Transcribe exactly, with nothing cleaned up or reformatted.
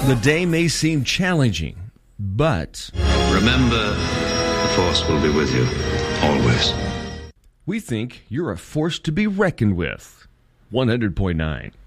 The day may seem challenging, but remember, the Force will be with you, always. we think you're a force to be reckoned with. one hundred point nine